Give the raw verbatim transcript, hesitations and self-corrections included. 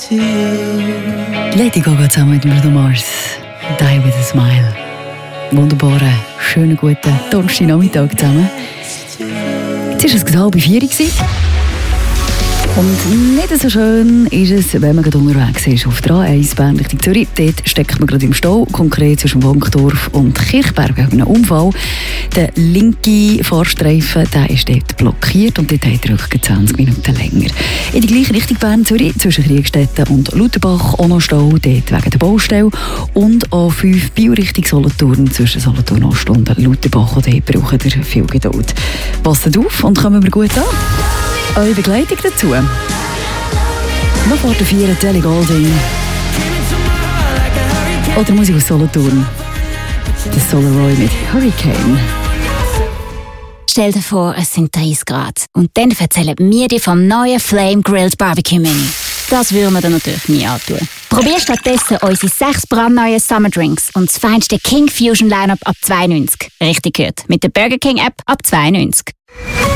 Lady Gaga zusammen mit Bruno Mars. Die with a Smile. Wunderbaren, schönen, guten Donnerstagnachmittag zusammen. Jetzt war es gerade halb vier. Und nicht so schön ist es, wenn man gerade unterwegs ist auf der A eins Bern Richtung Zürich. Dort steckt man gerade im Stau, konkret zwischen Wankdorf und Kirchberg wegen einem Unfall. Der linke Fahrstreifen der ist dort blockiert und dort hat er zwanzig Minuten länger. In die gleiche Richtung Bern-Zürich, zwischen Kriegstetten und Lutherbach, auch noch Stau, dort wegen der Baustelle. Und A fünf Biel Richtung Solothurn, zwischen Solothurn Ost und Lutherbach. Und dort braucht ihr viel Geduld. Passt auf und kommen wir gut an. Eure Begleitung dazu. Noch vor der vier Ellie Goulding. Oder Musik aus Solothurn. Das Solar Roy mit Hurricane. Stell dir vor, es sind dreißig Grad. Und dann erzählen wir dir vom neuen Flame Grilled Barbecue Menü. Das würden wir dir natürlich nie antun. Probier stattdessen unsere sechs brandneuen Summer Drinks und das feinste King Fusion Lineup ab zwei neunzig. Richtig gehört. Mit der Burger King App ab zwei neunzig.